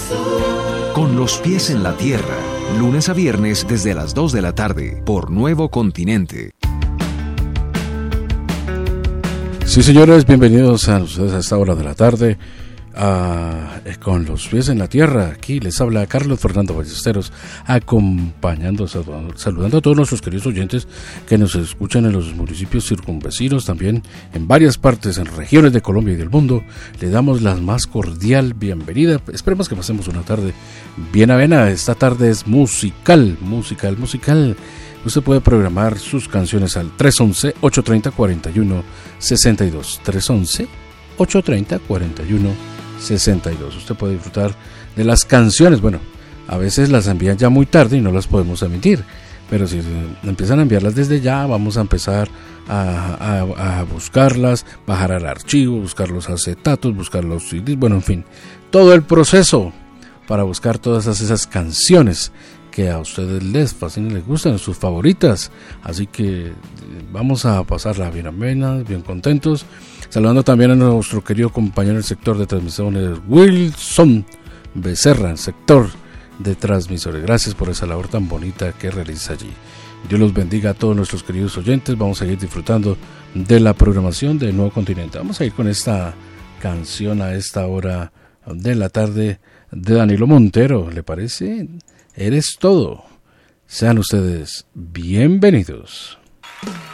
Con los pies en la tierra, lunes a viernes desde las 2 de la tarde, por Nuevo Continente. Sí, señores, bienvenidos a ustedes a esta hora de la tarde, con los pies en la tierra. Aquí les habla Carlos Fernando Ballesteros, acompañando, saludando a todos nuestros queridos oyentes que nos escuchan en los municipios circunvecinos, también en varias partes, en regiones de Colombia y del mundo. Le damos la más cordial bienvenida. Esperemos que pasemos una tarde bien amena. Esta tarde es musical. Usted puede programar sus canciones al 311-830-4162. 311-830-4162. Usted puede disfrutar de las canciones. Bueno, a veces las envían ya muy tarde y no las podemos emitir. Pero si empiezan a enviarlas desde ya, vamos a empezar a buscarlas, bajar al archivo, buscar los acetatos, buscar los CDs. Bueno, en fin, todo el proceso para buscar todas esas canciones que a ustedes les fascinan, les gustan, sus favoritas. Así que vamos a pasarla bien amena, bien contentos. Saludando también a nuestro querido compañero del sector de transmisiones, Wilson Becerra, el sector de transmisores. Gracias por esa labor tan bonita que realiza allí. Dios los bendiga a todos nuestros queridos oyentes. Vamos a seguir disfrutando de la programación de Nuevo Continente. Vamos a ir con esta canción a esta hora de la tarde de Danilo Montero. ¿Le parece? Eres todo. Sean ustedes bienvenidos.